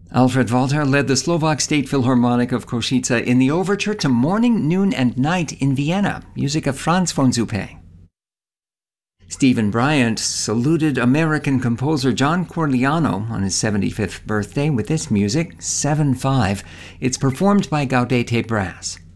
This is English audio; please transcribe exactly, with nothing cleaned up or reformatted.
Alfred Walter led the Slovak State Philharmonic of Košice in the overture to Morning, Noon, and Night in Vienna, music of Franz von Suppé. Stephen Bryant saluted American composer John Corigliano on his seventy-fifth birthday with this music, seven five. It's performed by Gaudete Brass.